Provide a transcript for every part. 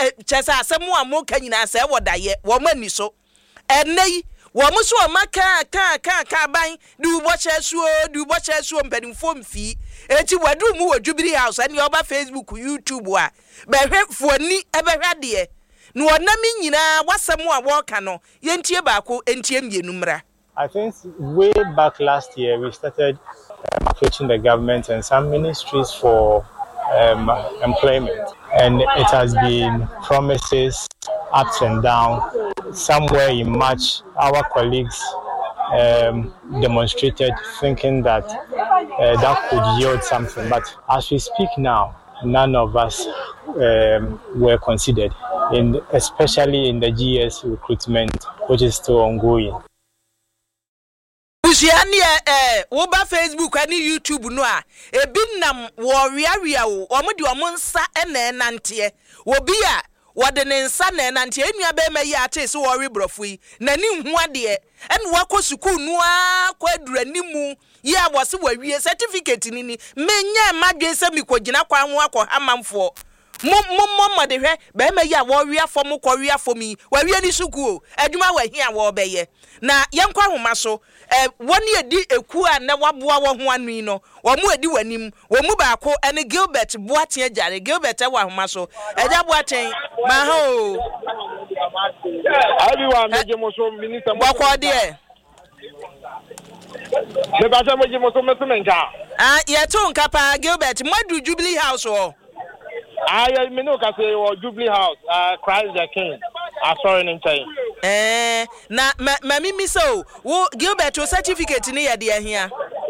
chesa asemu amoka nyina se wodaye wo mani so enei wo muso maka ka ban du bo chesuo mpanimfo mfi enti wadu mu wo Jubilee House ani oba Facebook YouTube a behwe fuani ebehwe de no onami nyina wasemu a wo ka no yentie baako entie mienu mra. I think way back last year we started approaching the government and some ministries for employment, and it has been promises ups and down. Somewhere in March, our colleagues demonstrated thinking that that could yield something, but as we speak now, none of us were considered, especially in the GS recruitment, which is still ongoing. Woba Facebook and YouTube no a ebinam wo wiawia wo omudi omonsa ene nante obi a wode ne nsa na nante enua be mayi ate se wo rebrofo yi nani hu ade en wako sukuu no a kwaduranimu ye abose wawie certificate ni menya madwe se mikogina kwa ho akohamamfo mo de hwe be mayi a wo wia fom ko wia fomi wawie ni sukuu adwuma wa hia wo beye na yenkwa homa so woni edi eku a na waboa wo ho anu no wo mu edi wanim wo mu baako ene Gilbert Boaten ajare Gilbert wa homa so eja Boaten ma ha o everyone meje mo so minister mo ko de me ba se meje mo so mesumenka ye to nka pa Gilbert madu Jubilee House o me no ka say o Jubilee House Christ the King sorry nchai na mami so wo Gilbert o certificate ni ye de ahia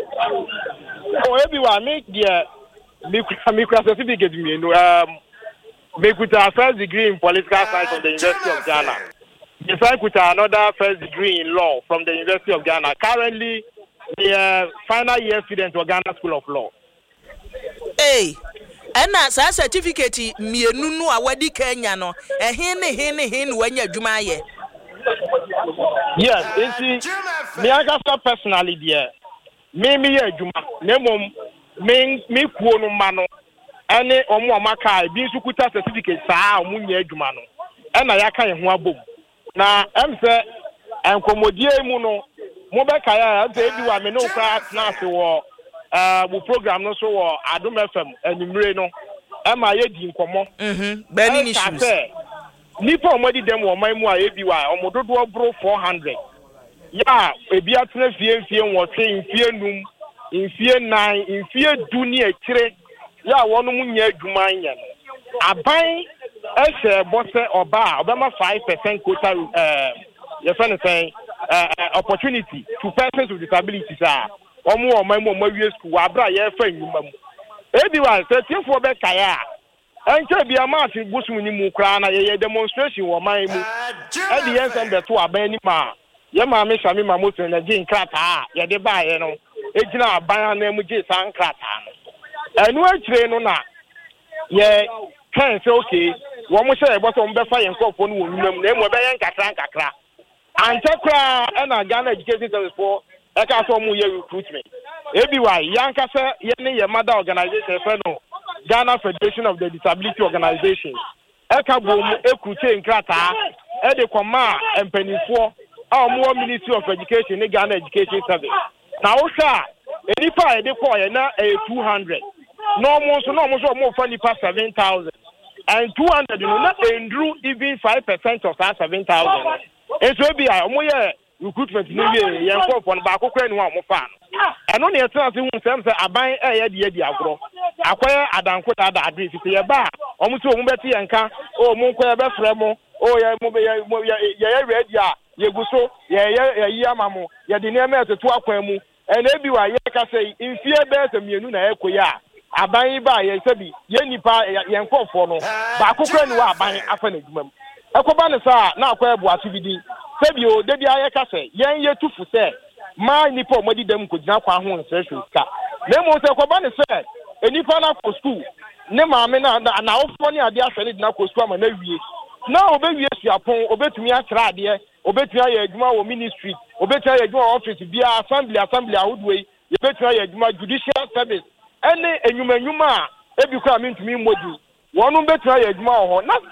everyone make the me certificate me no me with a first degree in political science from the University of Ghana. Besides with another first degree in law from the University of Ghana. Currently the final year student of Ghana School of Law. Hey, ena sa certificate mienu no awadi Kenya no hin wanya adwuma ye. Yes, it's me agasa personally there. Me ye adwuma. Nemom me kuo no ma no ene omo amaka bi nsukuta certificate saa omo nya adwuma no ena yaka ye ho abom na emse enkomodie mu no mo be kaya ante edi wa me no kra na ase wo bu program no so wo Adom FM animre no ema ye di nkomo burning issues nipa omodi dem wo man mu a ebi wa omododo bro 400 ya ebi atena fie wo twen fie num infie 9 infie duni ekire ya wonu munye adwuma nya no aban ehye bose oba obama 5% quota you say opportunity to persons with disabilities omo oman mo mawie school abra ye fa nyuma mu ebi wa setifo be kaya enche bia march gusum ni mu kra na ye demonstration wo man mu e di yen sembe to aban ni ma ye ma me shame ma moto na gin krata ye de ba ye no ejina aban na mu gi san krata no enu akire no na ye kan say okay wo mo say ebo so mo be fa ye nkofo no wo nwum na mo be ye nkakra antakra na Ghana Education Service for e ka so mo ye recruitment ebi wa yanka say ye ne ye mother organization fe no Ghana Federation of the Disability Organization e ka bo mo ekrute nkrata e de koma empanifo a mo Ministry of Education ne Ghana Education Service na wo sha enipa e de ko ye na 200 no mo so mo fa nipa 7,000 and 200 no na endru even 5% of that 7,000 eso bi a mo ye recruitment ni ye ye nkọ fo no ba akokora ni wa mo fa no eno ne etan se hu sem se aban ye de agro akoye adanko da adresi se ye ba omo ti omo beti ye nka o mo nko ye be frɛ mo o ye mo ye ready a ye guso ye yi amamo ye de ne ma etetu akwan mu ena bi wa ye ka se mfie be se mienu na ekoye a aban ba ye sebi ye nipa ye nkọ fo no ba akokora ni wa aban afa na dwuma mu ekoba ne sa na akwa ebu atibidi sebi o de bia ye ka se yen ye tufu se ma nipa o modi dem ko gina kwa ho nsehwe ka na mo se ekoba ne se enipa na for school ne maame na ofo ni ade afene dina ko school ma na wie na obewie suapon obetumi akra ade obetumi aye adwuma wo ministry obetumi aye adwuma office bia assembly ahudwe ye betumi aye adwuma judicial service ene enwuma a ebi kwa mintumi modi wonu betumi aye adwuma ho na